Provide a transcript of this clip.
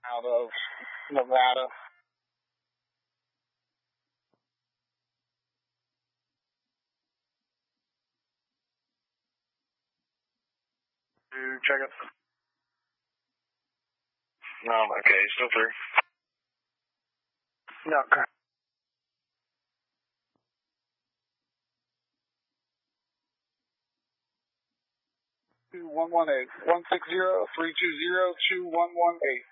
out of Nevada. Check it. No, okay, still through. No, okay. Two 118 160 320 2118.